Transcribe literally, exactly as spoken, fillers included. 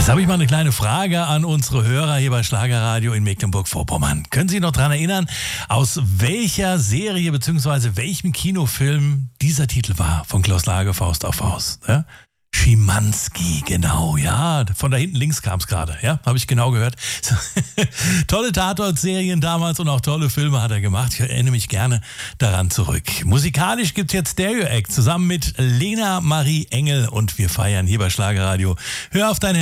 Jetzt habe ich mal eine kleine Frage an unsere Hörer hier bei Schlagerradio in Mecklenburg-Vorpommern. Können Sie sich noch daran erinnern, aus welcher Serie bzw. welchem Kinofilm dieser Titel war von Klaus Lage, Faust auf Faust? Ja? Schimanski, genau, ja. Von da hinten links kam es gerade, ja, habe ich genau gehört. Tolle Tatort-Serien damals und auch tolle Filme hat er gemacht. Ich erinnere mich gerne daran zurück. Musikalisch gibt es jetzt Stereo Act zusammen mit Lena Marie Engel und wir feiern hier bei Schlagerradio. Hör auf dein